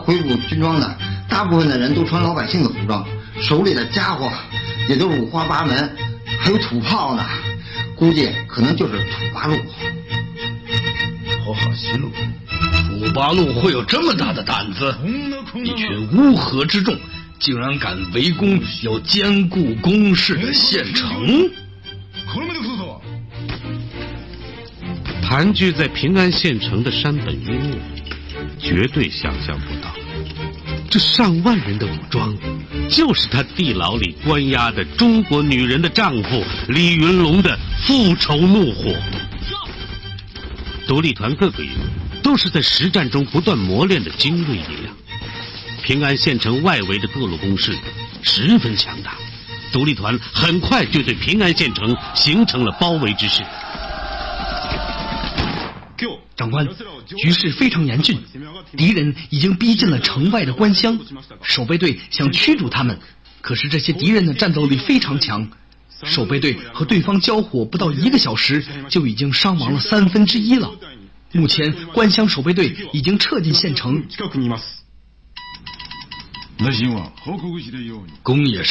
恢复军装的，大部分的人都穿老百姓的服装，手里的家伙也都是五花八门，还有土炮呢，估计可能就是土八路。 好好西路，土八路会有这么大的胆子？一群乌合之众，竟然敢围攻有坚固工事的县城！ 盘踞在平安县城的山本优吾绝对想象不到，这上万人的武装，就是他地牢里关押的中国女人的丈夫李云龙的复仇怒火。独立团各个营都是在实战中不断磨练的精锐力量。平安县城外围的各路工事十分强大，独立团很快就对平安县城形成了包围之势。 长官，局势非常严峻，敌人已经逼近了城外的关乡，守备队想驱逐他们，可是这些敌人的战斗力非常强，守备队和对方交火不到1个小时，就已经伤亡了1/3了。目前关乡守备队已经撤进县城。 宫野